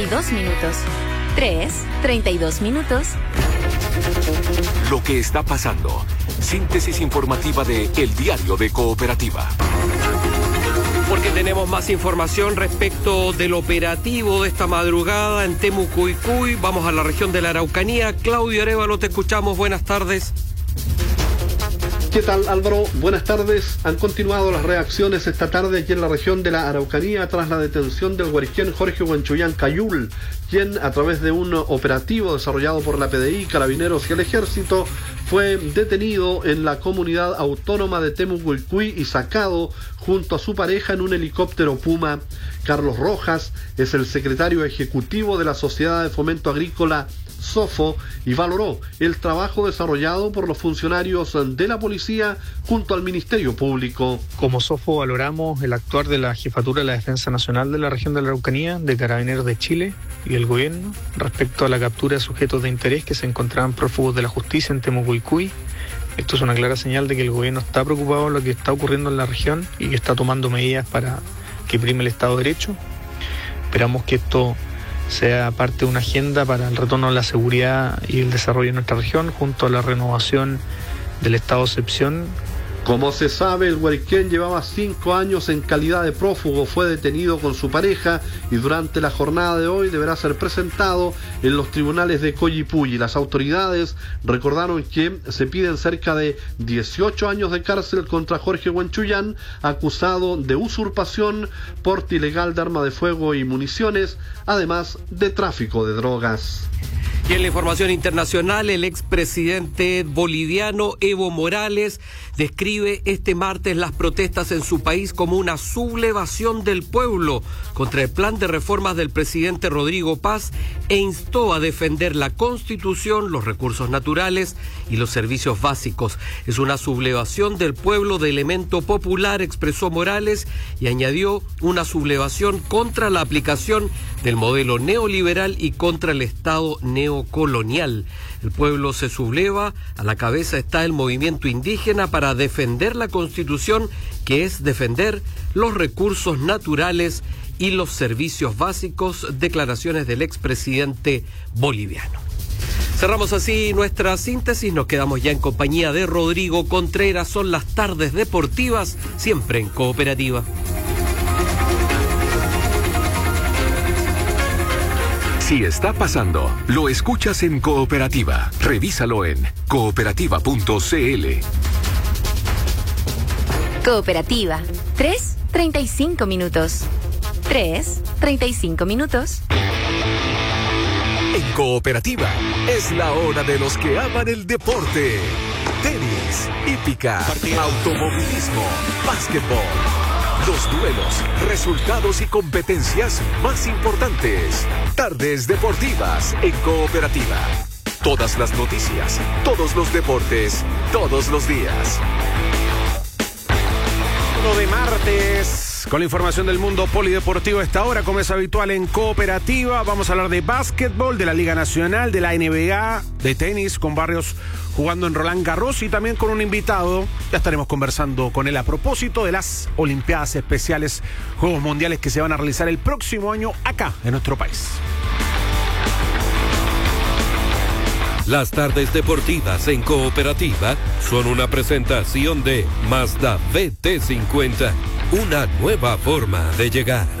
32 minutos. 3, 32 minutos. Lo que está pasando. Síntesis informativa de El Diario de Cooperativa. Porque tenemos más información respecto del operativo de esta madrugada en Temucuicui. Vamos a la región de la Araucanía. Claudio Arévalo, te escuchamos. Buenas tardes. ¿Qué tal, Álvaro? Buenas tardes. Han continuado las reacciones esta tarde aquí en la región de la Araucanía tras la detención del huariquén Jorge Huanchuyán Cayul, quien a través de un operativo desarrollado por la PDI, Carabineros y el Ejército, fue detenido en la comunidad autónoma de Temucuicui y sacado junto a su pareja en un helicóptero Puma. Carlos Rojas es el secretario ejecutivo de la Sociedad de Fomento Agrícola SOFO y valoró el trabajo desarrollado por los funcionarios de la policía junto al Ministerio Público. Como SOFO valoramos el actuar de la Jefatura de la Defensa Nacional de la región de la Araucanía, de Carabineros de Chile y el gobierno respecto a la captura de sujetos de interés que se encontraban prófugos de la justicia en Temucuicui. Esto es una clara señal de que el gobierno está preocupado por lo que está ocurriendo en la región y que está tomando medidas para que prime el Estado de Derecho. Esperamos que esto sea parte de una agenda para el retorno a la seguridad y el desarrollo de nuestra región, junto a la renovación del estado de excepción. Como se sabe, el huariquén llevaba 5 años en calidad de prófugo, fue detenido con su pareja y durante la jornada de hoy deberá ser presentado en los tribunales de Collipulli. Las autoridades recordaron que se piden cerca de 18 años de cárcel contra Jorge Huanchuyán, acusado de usurpación, porte ilegal de arma de fuego y municiones, además de tráfico de drogas. Y en la información internacional, el expresidente boliviano Evo Morales describe este martes las protestas en su país como una sublevación del pueblo contra el plan de reformas del presidente Rodrigo Paz e instó a defender la Constitución, los recursos naturales y los servicios básicos. Es una sublevación del pueblo de elemento popular, expresó Morales, y añadió una sublevación contra la aplicación del modelo neoliberal y contra el Estado neocolonial. El pueblo se subleva, a la cabeza está el movimiento indígena para defender la Constitución, que es defender los recursos naturales y los servicios básicos, declaraciones del expresidente boliviano. Cerramos así nuestra síntesis, nos quedamos ya en compañía de Rodrigo Contreras. Son las tardes deportivas, siempre en Cooperativa. Si está pasando, lo escuchas en Cooperativa. Revísalo en cooperativa.cl. Cooperativa. 3, 35 minutos. 3, 35 minutos. En Cooperativa es la hora de los que aman el deporte. Tenis, hípica, automovilismo, básquetbol. Los duelos, resultados y competencias más importantes. Tardes deportivas en Cooperativa. Todas las noticias, todos los deportes, todos los días. De martes, con la información del mundo polideportivo a esta hora, como es habitual en Cooperativa. Vamos a hablar de básquetbol, de la Liga Nacional, de la NBA, de tenis, con Barrios jugando en Roland Garros y también con un invitado. Ya estaremos conversando con él a propósito de las Olimpiadas Especiales, Juegos Mundiales que se van a realizar el próximo año acá, en nuestro país. Las tardes deportivas en Cooperativa son una presentación de Mazda BT50, una nueva forma de llegar.